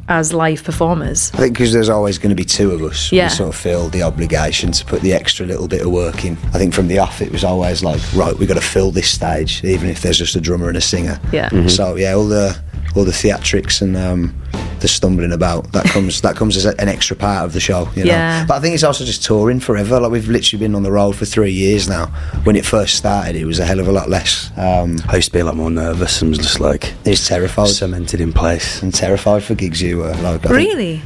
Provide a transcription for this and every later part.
as live performers? I think because there's always going to be two of us, Yeah. we sort of feel the obligation to put the extra little bit of work in. I think from the off it was always like, right, we've got to fill this stage, even if there's just a drummer and a singer. Yeah. So yeah, all the theatrics and the stumbling about that comes as an extra part of the show, you know. Yeah. But I think it's also just touring forever. Like, we've literally been on the road for 3 years now. When it first started, it was a hell of a lot less. I used to be a lot more nervous and was just like He's terrified. cemented in place. And terrified for gigs you were. Like, I think Really?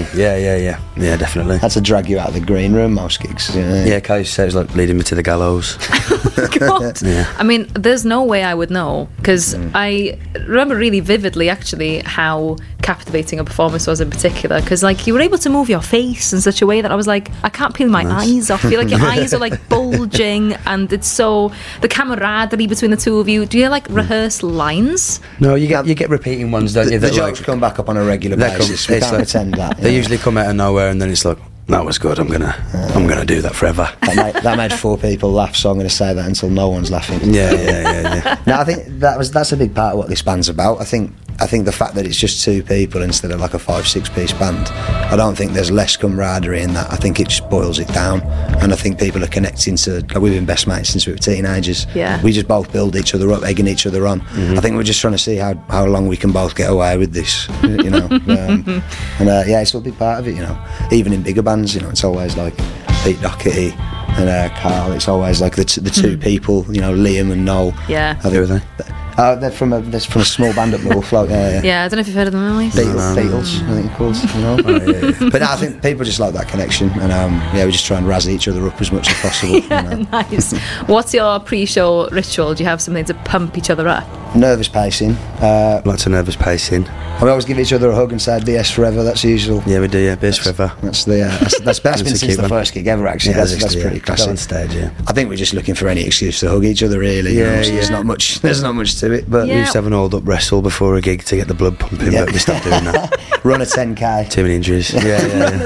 Yeah, definitely. had to drag you out of the green room most gigs. Yeah, Kay used to say it was like leading me to the gallows. God. Yeah. I mean, there's no way I would know, because I remember really vividly actually how captivating a performance was in particular, because like you were able to move your face in such a way that I was like, I can't peel my eyes off. I feel like your eyes are like bulging, and it's so the camaraderie between the two of you. Do you like rehearse lines? No, you get repeating ones, don't you? The that, jokes come back up on a regular they come- basis. We it's can't like- pretend that. They usually come out of nowhere, and then it's like, that was good. I'm gonna do that forever. that made 4 people laugh, so I'm going to say that until no one's laughing. Yeah. No, I think that's a big part of what this band's about. I think the fact that it's just 2 people instead of like a 5-6 piece band, I don't think there's less camaraderie in that. I think it just boils it down, and I think people are connecting to. Like, we've been best mates since we were teenagers. Yeah. We just both build each other up, egging each other on. I think we're just trying to see how long we can both get away with this, you know. Yeah, it's a big part of it, you know. Even in bigger bands, you know, it's always like Pete Doherty and Carl. It's always like the 2 people, you know, Liam and Noel. Yeah. I think, Who are they? they're from a small band up Norfolk. Yeah. Yeah, I don't know if you've heard of them, Elise. Beatles, I think it's called. You know? But no, I think people just like that connection, and we just try and razz each other up as much as possible. You know? Nice. What's your pre-show ritual? Do you have something to pump each other up? Nervous pacing. Lots of nervous pacing. We always give each other a hug and say BS forever. That's usual. Yeah, we do. Yeah, beers forever. That's been since cute the one. first gig ever. Actually, Yeah, that's pretty classic. on stage. Yeah. I think we're just looking for any excuse to hug each other. Really, you know? So There's not much. There's not much to it. But Yeah. We used to have an old up wrestle before a gig to get the blood pumping, but we stopped doing that. run a 10k. Too many injuries. Yeah.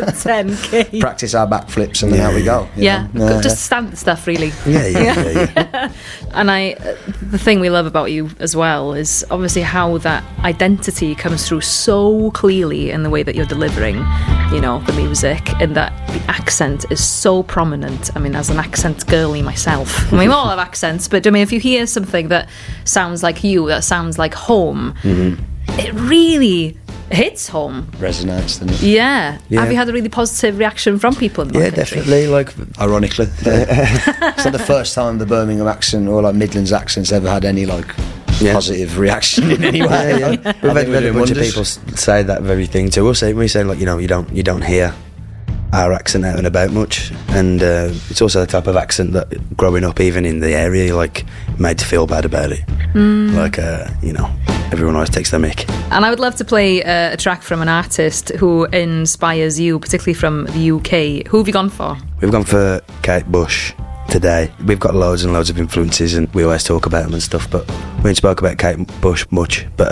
10k. Practice our backflips and then out we go. you Yeah, know? just standard stuff, really. Yeah. And the thing we love about you as well is obviously how that identity comes through so clearly in the way that you're delivering, you know, the music, and that the accent is so prominent. I mean, as an accent girly myself, I mean, we all have accents, but I mean, if you hear something that sounds like you, that sounds like home, it really hits home. Resonates, doesn't it? Yeah. Yeah. Have you had a really positive reaction from people in the Yeah, country? definitely. Like, Ironically, it's not the first time the Birmingham accent or like Midlands accents ever had any like positive reaction in any way. yeah. Like, I We've think had we're a doing bunch of wonders. people say that very thing to us. We say, like, you know, you don't hear our accent out and about much, and it's also the type of accent that growing up, even in the area, you're like made to feel bad about it. Like, you know, everyone always takes their mick. And I would love to play a track from an artist who inspires you, particularly from the UK. Who have you gone for? We've gone for Kate Bush today. We've got loads and loads of influences, and we always talk about them and stuff, but we didn't spoke about Kate Bush much. But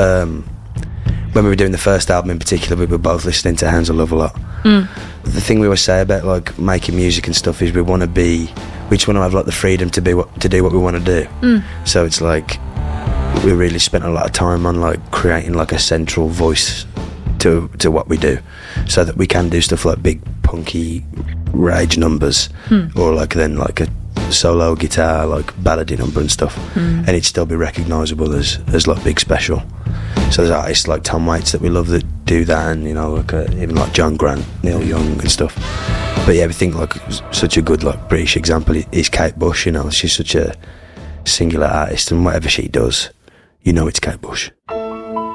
when we were doing the first album in particular, we were both listening to Hands of Love a lot. The thing we always say about like making music and stuff is we just want to have like the freedom to do what we want to do. So it's like we really spent a lot of time on like creating like a central voice to what we do, so that we can do stuff like big punky rage numbers, or like then like a solo guitar like ballady number and stuff, and it'd still be recognisable as like big special. So there's artists like Tom Waits that we love that do that, and you know, like even like John Grant, Neil Young and stuff. But yeah, we think like such a good like British example is Kate Bush. You know, she's such a singular artist, and whatever she does, you know, it's Kate Bush.